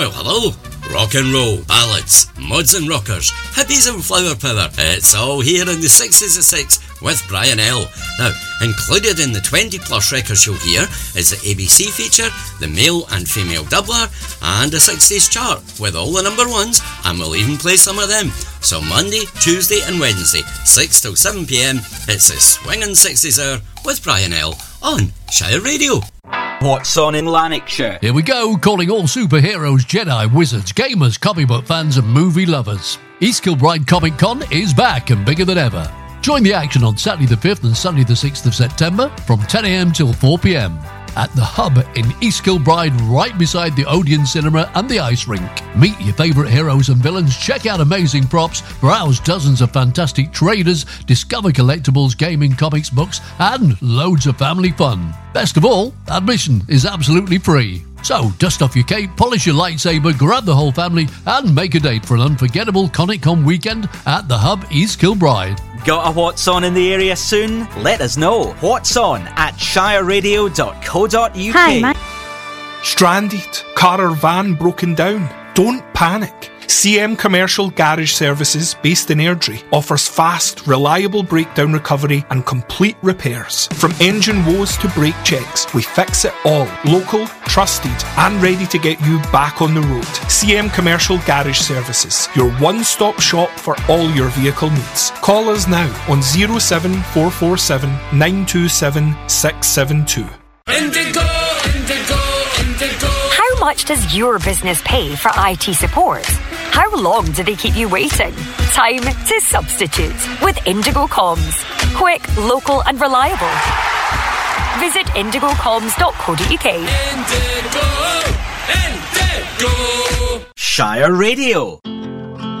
Well, hello. Rock and roll, ballads, mods and rockers, hippies and flower power. It's all here in the 60s of 6 with Brian L. Now, included in the 20 plus records you'll hear is the ABC feature, the male and female doubler, and a 60s chart with all the number ones, and we'll even play some of them. So Monday, Tuesday and Wednesday, 6 till 7pm, it's the Swingin' 60s Hour with Brian L. on Shire Radio. What's on in Lanarkshire? Here we go, calling all superheroes, Jedi, wizards, gamers, comic book fans and movie lovers. East Kilbride Comic Con is back and bigger than ever. Join the action on Saturday the 5th and Sunday the 6th of September from 10am till 4pm at the Hub in East Kilbride, right beside the Odeon Cinema and the ice rink. Meet your favourite heroes and villains, check out amazing props, browse dozens of fantastic traders, discover collectibles, gaming, comics, books and loads of family fun. Best of all, admission is absolutely free. So dust off your cape, polish your lightsaber, grab the whole family and make a date for an unforgettable Comic-Con weekend at the Hub East Kilbride. Got a What's On in the area soon? Let us know. What's On at shireradio.co.uk. Hi, Mike. Stranded, car or van broken down? Don't panic. CM Commercial Garage Services, based in Airdrie, offers fast, reliable breakdown recovery and complete repairs. From engine woes to brake checks, we fix it all. Local, trusted and ready to get you back on the road. CM Commercial Garage Services, your one-stop shop for all your vehicle needs. Call us now on 07447 927 672. Indigo, Indigo, Indigo. How much does your business pay for IT support? How long do they keep you waiting? Time to substitute with Indigo Comms. Quick, local and reliable. Visit indigocoms.co.uk. Indigo, Indigo. Shire Radio.